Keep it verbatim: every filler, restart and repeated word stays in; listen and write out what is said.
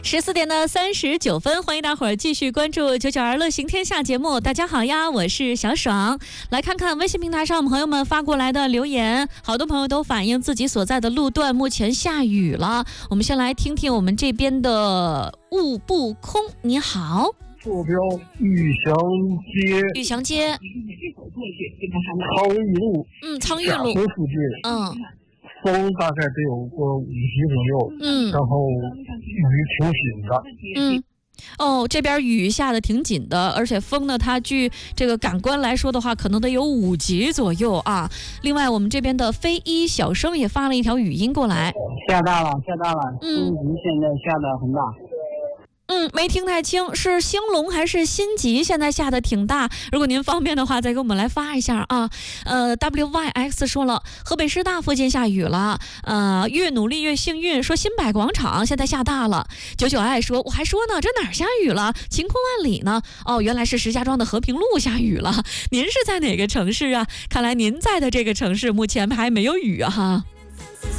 十四点的三十九分，欢迎大伙儿继续关注九九二乐行天下节目。大家好呀，我是小爽。来看看微信平台上朋友们发过来的留言，好多朋友都反映自己所在的路段目前下雨了。我们先来听听我们这边的雾不空。你好， 坐标玉祥街， 玉祥街， 苍玉路， 嗯，苍玉路附近， 嗯。 风大概得有个五级左右， 嗯， 然后雨挺紧的， 嗯，哦，这边雨下的挺紧的，而且风呢，它据这个感官来说的话，可能得有五级左右啊。另外，我们这边的非一小生也发了一条语音过来， 下大了，下大了， 嗯， 现在下的很大。 嗯，没听太清，是兴隆还是新集？现在下的挺大。如果您方便的话，再给我们来发一下啊。呃 ，W Y X 说了，河北师大附近下雨了。呃，越努力越幸运。说新百广场现在下大了。九九爱说，我还说呢，这哪儿下雨了？晴空万里呢。哦，原来是石家庄的和平路下雨了。您是在哪个城市啊？看来您在的这个城市目前还没有雨啊哈。